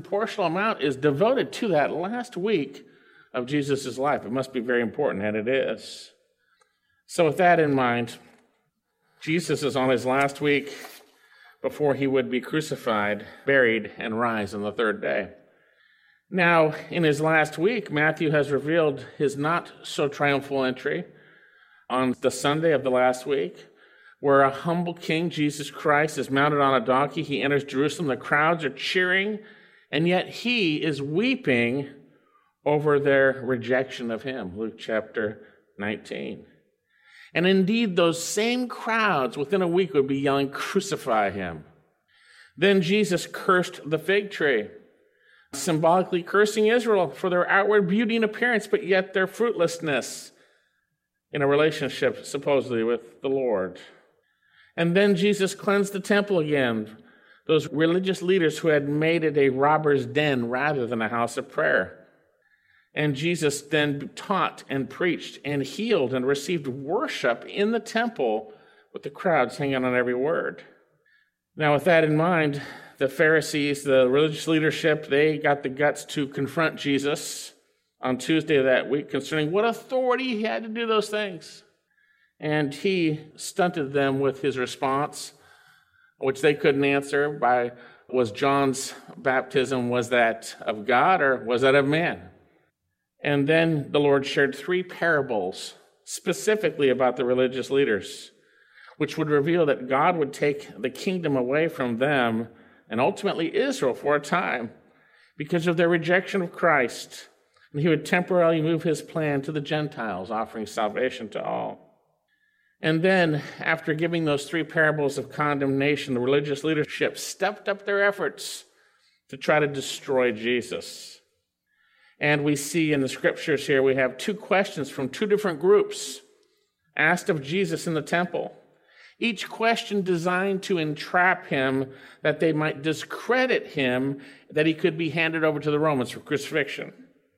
portional amount is devoted to that last week of Jesus' life. It must be very important, and it is. So with that in mind, Jesus is on his last week before he would be crucified, buried, and rise on the third day. Now, in his last week, Matthew has revealed his not-so-triumphal entry on the Sunday of the last week, where a humble king, Jesus Christ, is mounted on a donkey. He enters Jerusalem. The crowds are cheering, and yet he is weeping over their rejection of him, Luke chapter 19. And indeed, those same crowds within a week would be yelling, "Crucify him." Then Jesus cursed the fig tree, symbolically cursing Israel for their outward beauty and appearance, but yet their fruitlessness in a relationship, supposedly, with the Lord. And then Jesus cleansed the temple again, those religious leaders who had made it a robber's den rather than a house of prayer. And Jesus then taught and preached and healed and received worship in the temple with the crowds hanging on every word. Now, with that in mind, the Pharisees, the religious leadership, they got the guts to confront Jesus on Tuesday of that week concerning what authority he had to do those things. And he stunted them with his response, which they couldn't answer by, was John's baptism, was that of God or was that of man? And then the Lord shared 3 parables specifically about the religious leaders, which would reveal that God would take the kingdom away from them and ultimately Israel for a time because of their rejection of Christ. And he would temporarily move his plan to the Gentiles, offering salvation to all. And then, after giving those 3 parables of condemnation, the religious leadership stepped up their efforts to try to destroy Jesus. And we see in the scriptures here, we have 2 questions from 2 different groups asked of Jesus in the temple. Each question designed to entrap him, that they might discredit him, that he could be handed over to the Romans for crucifixion.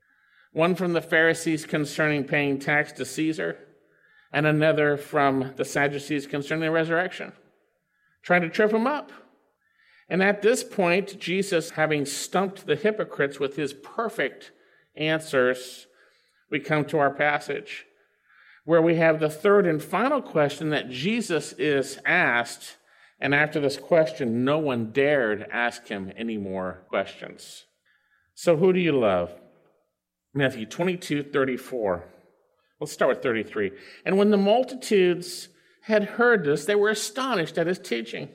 One from the Pharisees concerning paying tax to Caesar, and another from the Sadducees concerning the resurrection, trying to trip him up. And at this point, Jesus, having stumped the hypocrites with his perfect answers, we come to our passage where we have the third and final question that Jesus is asked, and after this question, no one dared ask him any more questions. So who do you love? Matthew 22:34. Let's start with 33. And when the multitudes had heard this, they were astonished at his teaching.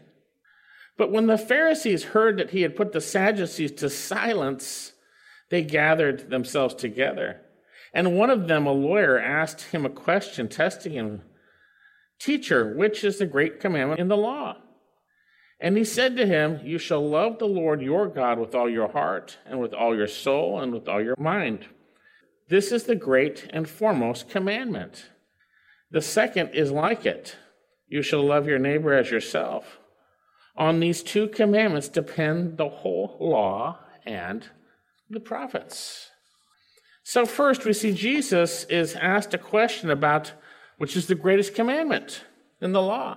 But when the Pharisees heard that he had put the Sadducees to silence, they gathered themselves together. And one of them, a lawyer, asked him a question, testing him, "Teacher, which is the great commandment in the law?" And he said to him, "You shall love the Lord your God with all your heart, and with all your soul, and with all your mind. This is the great and foremost commandment. The second is like it. You shall love your neighbor as yourself. On these 2 commandments depend the whole law and the prophets." So first we see Jesus is asked a question about which is the greatest commandment in the law.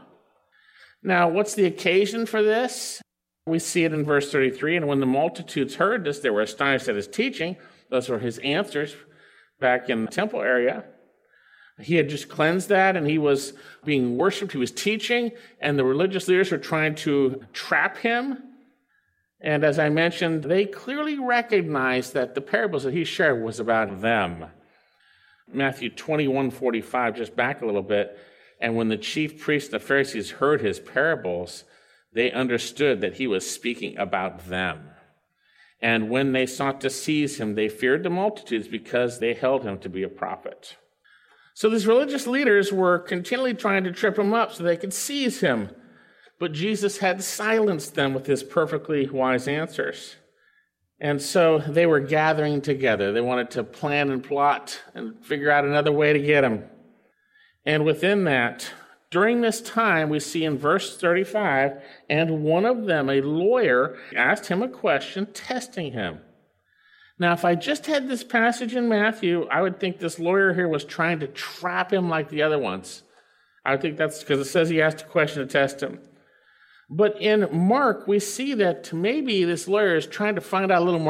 Now, what's the occasion for this? We see it in verse 33. And when the multitudes heard this, they were astonished at his teaching. Those were his answers back in the temple area. He had just cleansed that, and he was being worshipped. He was teaching, and the religious leaders were trying to trap him. And as I mentioned, they clearly recognized that the parables that he shared was about them. Matthew 21:45, just back a little bit. And when the chief priests and the Pharisees heard his parables, they understood that he was speaking about them. And when they sought to seize him, they feared the multitudes because they held him to be a prophet. So these religious leaders were continually trying to trip him up so they could seize him. But Jesus had silenced them with his perfectly wise answers. And so they were gathering together. They wanted to plan and plot and figure out another way to get him. And within that, during this time, we see in verse 35, and one of them, a lawyer, asked him a question, testing him. Now, if I just had this passage in Matthew, I would think this lawyer here was trying to trap him like the other ones. I would think that's because it says he asked a question to test him. But in Mark, we see that maybe this lawyer is trying to find out a little more